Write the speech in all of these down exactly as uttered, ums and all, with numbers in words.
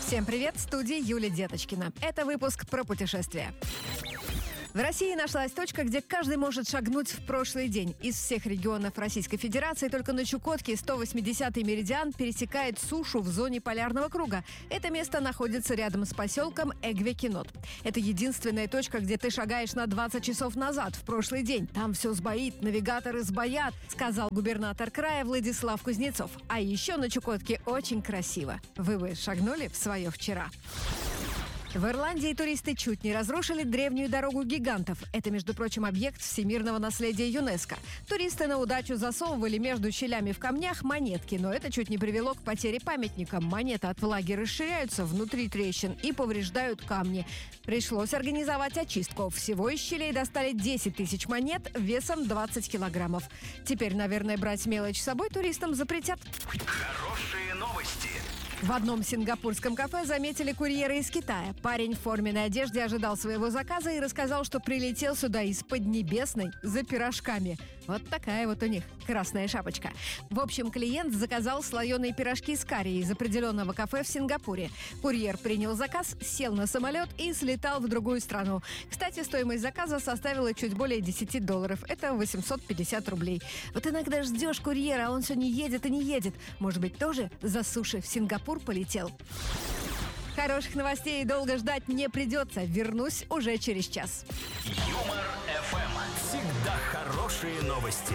Всем привет, в студии Юлия Деточкина. Это выпуск про путешествия. В России нашлась точка, где каждый может шагнуть в прошлый день. Из всех регионов Российской Федерации только на Чукотке сто восьмидесятый меридиан пересекает сушу в зоне полярного круга. Это место находится рядом с поселком Эгве-Кинот. Это единственная точка, где ты шагаешь на двадцать часов назад, в прошлый день. Там все сбоит, навигаторы сбоят, сказал губернатор края Владислав Кузнецов. А еще на Чукотке очень красиво. Вы бы шагнули в свое вчера? В Ирландии туристы чуть не разрушили древнюю дорогу гигантов. Это, между прочим, объект всемирного наследия ЮНЕСКО. Туристы на удачу засовывали между щелями в камнях монетки, но это чуть не привело к потере памятника. Монеты от влаги расширяются внутри трещин и повреждают камни. Пришлось организовать очистку. Всего из щелей достали десять тысяч монет весом двадцать килограммов. Теперь, наверное, брать мелочь с собой туристам запретят. Хорошие новости. В одном сингапурском кафе заметили курьера из Китая. Парень в форменной одежде ожидал своего заказа и рассказал, что прилетел сюда из Поднебесной за пирожками. Вот такая вот у них красная шапочка. В общем, клиент заказал слоеные пирожки с карри из определенного кафе в Сингапуре. Курьер принял заказ, сел на самолет и слетал в другую страну. Кстати, стоимость заказа составила чуть более десять долларов. Это восемьсот пятьдесят рублей. Вот иногда ждешь курьера, а он все не едет и не едет. Может быть, тоже за суши в Сингапур полетел? Хороших новостей долго ждать не придется. Вернусь уже через час. Юмор эф эм. Всегда хорошие новости.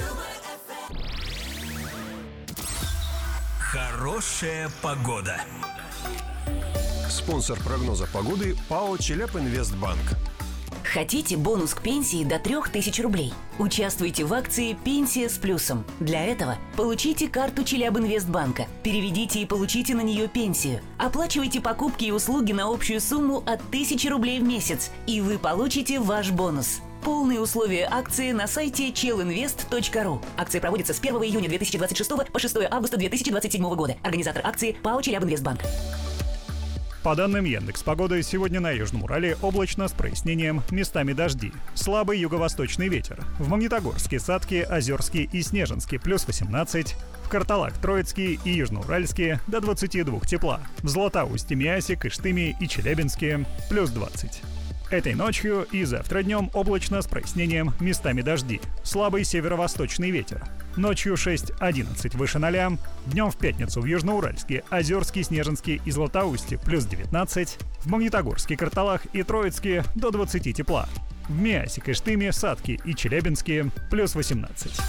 Хорошая погода. Спонсор прогноза погоды ПАО «Челябинвестбанк». Хотите бонус к пенсии до трех тысяч рублей? Участвуйте в акции «Пенсия с плюсом». Для этого получите карту Челябинвестбанка, переведите и получите на нее пенсию. Оплачивайте покупки и услуги на общую сумму от тысячи рублей в месяц, и вы получите ваш бонус. Полные условия акции на сайте челинвест точка ру. Акция проводится с первого июня две тысячи двадцать шестого по шестого августа две тысячи двадцать седьмого года. Организатор акции ПАО «Челябинвестбанк». По данным Яндекс.Погоды, сегодня на Южном Урале облачно с прояснением, местами дожди. Слабый юго-восточный ветер. В Магнитогорске, Сатке, Озерске и Снежинске плюс восемнадцать. В Карталак, Троицке и Южноуральске до двадцати двух тепла. В Златоусте, Миасе, Кыштыме и Челябинске плюс двадцать. Этой ночью и завтра днем облачно с прояснением, местами дожди. Слабый северо-восточный ветер. Ночью шесть-одиннадцать выше ноля. Днем в пятницу в Южноуральске, Озерске, Снежинске и Златоусте плюс девятнадцать. В Магнитогорске, Карталах и Троицке до двадцати тепла. В Миасе, Кыштыме, Сатке и Челябинске плюс восемнадцать.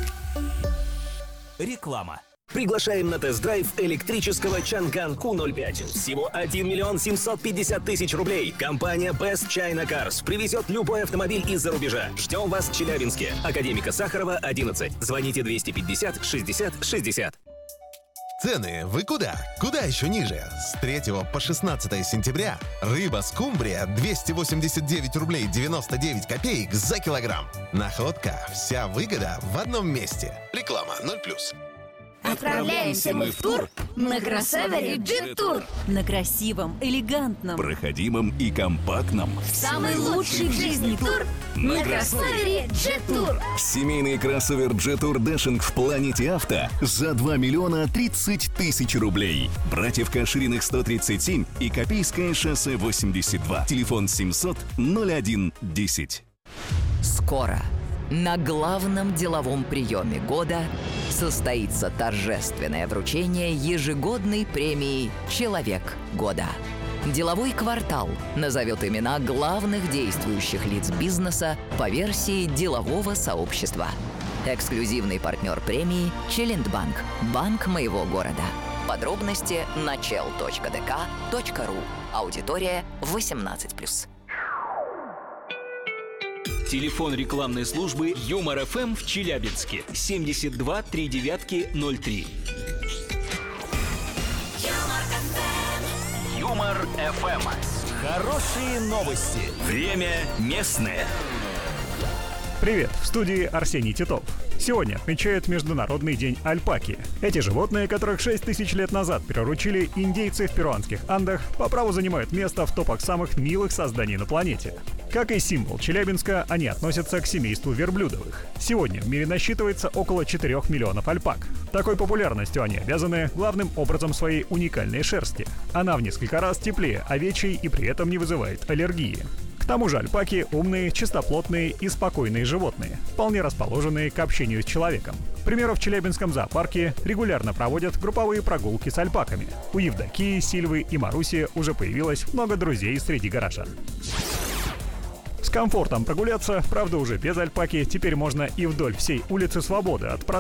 Реклама. Приглашаем на тест-драйв электрического Чанган Ку ноль пять. Всего один миллион семьсот пятьдесят тысяч рублей. Компания Best China Cars привезет любой автомобиль из-за рубежа. Ждем вас в Челябинске. Академика Сахарова, одиннадцать. Звоните двести пятьдесят шестьдесят шестьдесят. Цены вы куда? Куда еще ниже? С третьего по шестнадцатое сентября рыба скумбрия двести восемьдесят девять рублей девяносто девять копеек за килограмм. Находка. Вся выгода в одном месте. Реклама ноль плюс. Отправляемся мы в тур на кроссовере Джет-Тур. На красивом, элегантном, Проходимом и компактном. Самый лучший в жизни тур на кроссовере Джет-Тур. Семейный кроссовер Джет-Тур Дашинг в Планете Авто за два миллиона тридцать тысяч рублей. Братьев Кашириных сто тридцать семь и Копейское шоссе восемьдесят два. Телефон семьсот ноль один десять. Скоро на главном деловом приеме года состоится торжественное вручение ежегодной премии «Человек года». Деловой квартал назовет имена главных действующих лиц бизнеса по версии делового сообщества. Эксклюзивный партнер премии «Челиндбанк» – банк моего города. Подробности на чел точка д к точка ру. Аудитория восемнадцать плюс. Телефон рекламной службы Юмор эф эм в Челябинске семьдесят два три девятки ноль три. Юмор эф эм. Хорошие новости. Время местное. Привет, в студии Арсений Титов. Сегодня отмечают Международный день альпаки. Эти животные, которых шесть тысяч лет назад приручили индейцы в перуанских Андах, по праву занимают место в топах самых милых созданий на планете. Как и символ Челябинска, они относятся к семейству верблюдовых. Сегодня в мире насчитывается около четырёх миллионов альпак. Такой популярностью они обязаны главным образом своей уникальной шерсти. Она в несколько раз теплее овечьей и при этом не вызывает аллергии. К тому же альпаки – умные, чистоплотные и спокойные животные, вполне расположенные к общению с человеком. К примеру, в Челябинском зоопарке регулярно проводят групповые прогулки с альпаками. У Евдокии, Сильвы и Маруси уже появилось много друзей среди горожан. С комфортом прогуляться, правда уже без альпаки, теперь можно и вдоль всей улицы Свободы от